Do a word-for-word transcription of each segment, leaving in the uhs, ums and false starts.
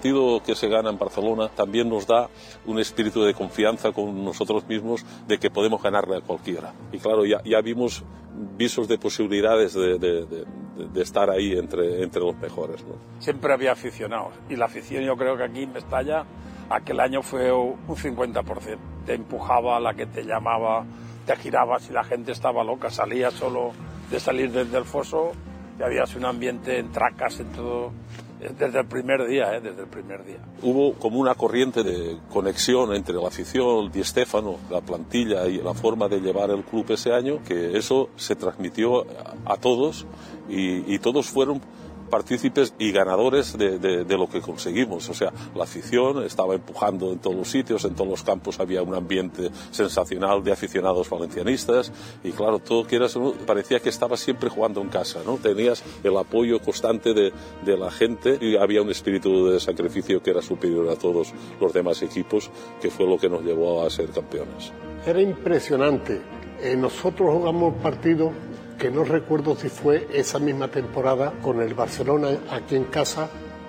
partido que se gana en Barcelona también nos da un espíritu de confianza con nosotros mismos de que podemos ganarle a cualquiera. Y claro, ya, ya vimos visos de posibilidades de, de, de, de estar ahí entre, entre los mejores, ¿no? Siempre había aficionados y la afición, yo creo que aquí en Mestalla aquel año fue un cincuenta por ciento. Te empujaba, la que te llamaba, te girabas y la gente estaba loca. Salías solo de salir desde el foso y había un ambiente en tracas, en todo, desde el primer día, ¿eh? desde el primer día. Hubo como una corriente de conexión entre la afición, Di Stéfano, la plantilla y la forma de llevar el club ese año, que eso se transmitió a, a todos y, y todos fueron partícipes y ganadores de, de, de lo que conseguimos. O sea, la afición estaba empujando en todos los sitios, en todos los campos había un ambiente sensacional de aficionados valencianistas y claro, todo quieras, ¿no? Parecía que estabas siempre jugando en casa, ¿no? Tenías el apoyo constante de, de la gente y había un espíritu de sacrificio que era superior a todos los demás equipos, que fue lo que nos llevó a ser campeones. Era impresionante. Eh, nosotros jugamos partidos que no recuerdo si fue esa misma temporada con el Barcelona aquí en casa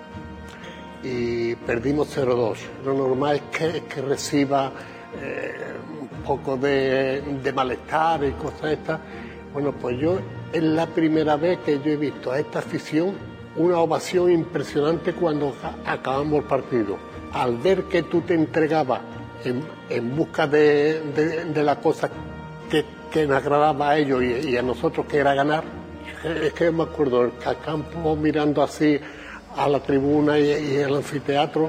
y perdimos cero dos. Lo normal es que, es que reciba eh, un poco de, de malestar y cosas estas. Bueno, pues yo es la primera vez que yo he visto a esta afición una ovación impresionante cuando acabamos el partido. Al ver que tú te entregabas en, en busca de, de, de la cosa que, que nos agradaba a ellos y, y a nosotros, que era ganar. Es que me acuerdo el campo mirando así a la tribuna y, y el anfiteatro.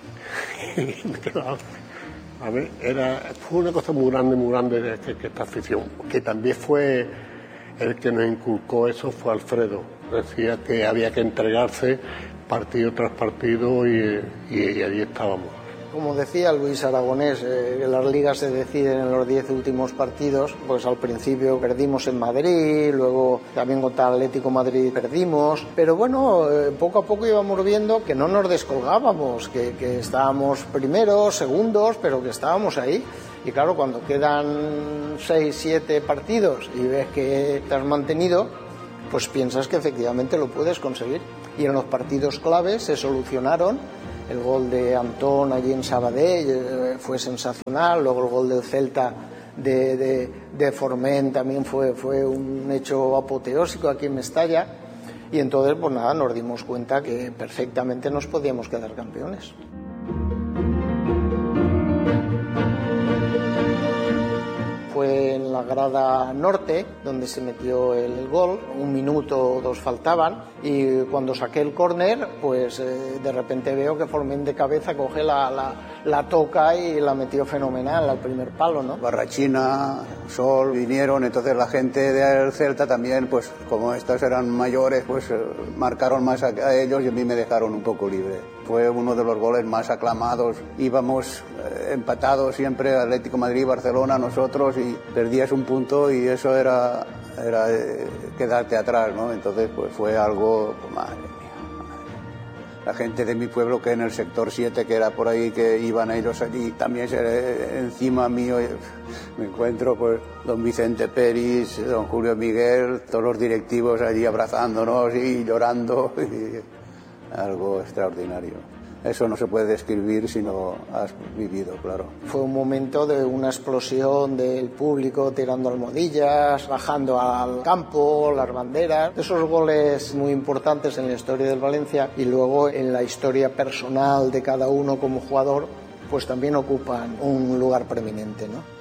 A ver, era, fue una cosa muy grande, muy grande que, que esta afición, que también fue el que nos inculcó eso, fue Alfredo. Decía que había que entregarse partido tras partido y, y, y allí estábamos. Como decía Luis Aragonés, eh, las ligas se deciden en los diez últimos partidos. Pues al principio perdimos en Madrid, luego también contra el Atlético Madrid perdimos, pero bueno, eh, poco a poco íbamos viendo que no nos descolgábamos, que, que estábamos primeros, segundos, pero que estábamos ahí. Y claro, cuando quedan seis, siete partidos y ves que te has mantenido, pues piensas que efectivamente lo puedes conseguir. Y en los partidos claves se solucionaron. El gol de Antón allí en Sabadell eh, fue sensacional, luego el gol del Celta de, de, de Forment también fue, fue un hecho apoteósico aquí en Mestalla, y entonces pues nada, nos dimos cuenta que perfectamente nos podíamos quedar campeones. Fue en la grada norte donde se metió el gol, un minuto o dos faltaban, y cuando saqué el córner, pues eh, de repente veo que Forment de cabeza coge la, la, la toca y la metió fenomenal al primer palo, ¿no? Barrachina, Sol vinieron, entonces la gente del Celta también, pues como estos eran mayores, pues eh, marcaron más a, a ellos y a mí me dejaron un poco libre. Fue uno de los goles más aclamados. Íbamos eh, empatados siempre, Atlético Madrid, Barcelona, nosotros, y perdías un punto y eso era, era eh, quedarte atrás, ¿no? Entonces pues fue algo, pues, madre mía, madre mía. La gente de mi pueblo, que en el sector siete, que era por ahí, que iban ellos allí, también se, eh, encima mío eh, me encuentro pues don Vicente Peris, don Julio Miguel, todos los directivos allí abrazándonos y llorando. Y, algo extraordinario. Eso no se puede describir si no has vivido, claro. Fue un momento de una explosión del público tirando almohadillas, bajando al campo, las banderas. Esos goles muy importantes en la historia del Valencia y luego en la historia personal de cada uno como jugador, pues también ocupan un lugar preeminente, ¿no?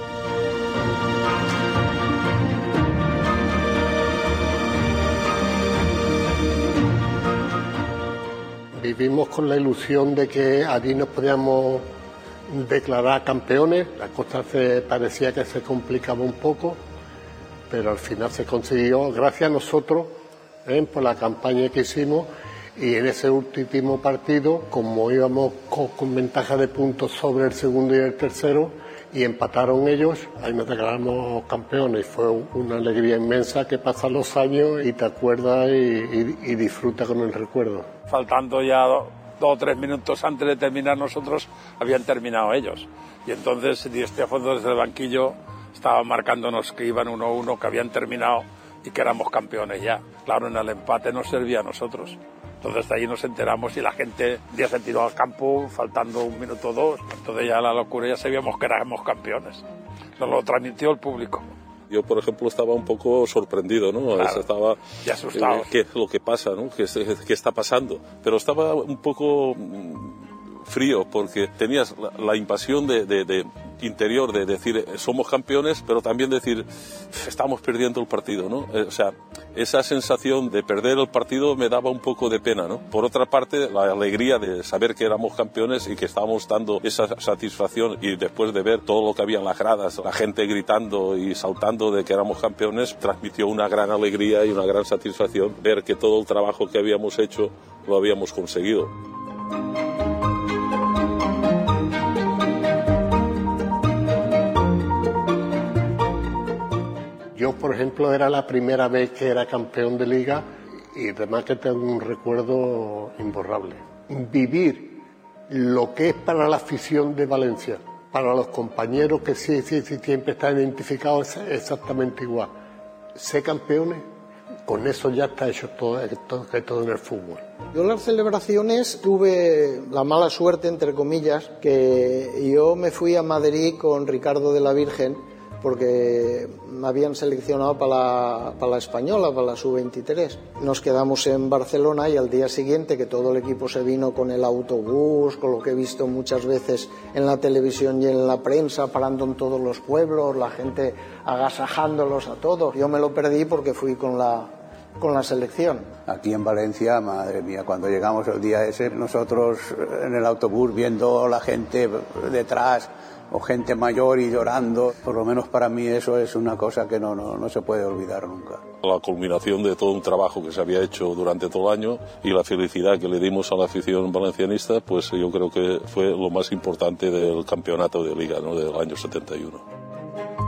Vivimos con la ilusión de que allí nos podíamos declarar campeones. La cosa se parecía que se complicaba un poco, pero al final se consiguió, gracias a nosotros, ¿eh? por la campaña que hicimos. Y en ese último partido, como íbamos con, con ventaja de puntos sobre el segundo y el tercero, y empataron ellos, ahí nos declaramos campeones. Fue una alegría inmensa que pasan los años y te acuerdas y, y, y disfrutas con el recuerdo. Faltando ya dos o tres minutos antes de terminar nosotros, habían terminado ellos. Y entonces Di Stéfano desde el banquillo estaba marcándonos que iban uno a uno, que habían terminado y que éramos campeones ya. Claro, en el empate nos servía a nosotros. Entonces de ahí nos enteramos y la gente un día se tiró al campo faltando un minuto o dos. Entonces ya la locura, ya sabíamos que éramos campeones. Nos lo transmitió el público. Yo, por ejemplo, estaba un poco sorprendido, ¿no? Claro, estaba y asustado. Eh, ¿Qué es lo que pasa, ¿no? ¿Qué, qué está pasando? Pero estaba un poco frío porque tenías la, la invasión de, de, de interior de decir somos campeones, pero también decir estamos perdiendo el partido, ¿no? Eh, o sea, esa sensación de perder el partido me daba un poco de pena, ¿no? Por otra parte, la alegría de saber que éramos campeones y que estábamos dando esa satisfacción, y después de ver todo lo que había en las gradas, la gente gritando y saltando de que éramos campeones, transmitió una gran alegría y una gran satisfacción ver que todo el trabajo que habíamos hecho lo habíamos conseguido. Yo, por ejemplo, era la primera vez que era campeón de liga y además que tengo un recuerdo imborrable. Vivir lo que es para la afición de Valencia, para los compañeros que sí, sí, sí siempre están identificados exactamente igual. Ser campeones, con eso ya está hecho todo, todo, todo en el fútbol. Yo en las celebraciones tuve la mala suerte, entre comillas, que yo me fui a Madrid con Ricardo de la Virgen porque me habían seleccionado para la, para la española, para la sub veintitrés. Nos quedamos en Barcelona y al día siguiente, que todo el equipo se vino con el autobús, con lo que he visto muchas veces en la televisión y en la prensa, parando en todos los pueblos, la gente agasajándolos a todos. Yo me lo perdí porque fui con la, con la selección. Aquí en Valencia, madre mía, cuando llegamos el día ese, nosotros en el autobús viendo la gente detrás, o gente mayor y llorando, por lo menos para mí eso es una cosa que no, no, no se puede olvidar nunca. La culminación de todo un trabajo que se había hecho durante todo el año y la felicidad que le dimos a la afición valencianista, pues yo creo que fue lo más importante del campeonato de liga, ¿no?, del año setenta y uno.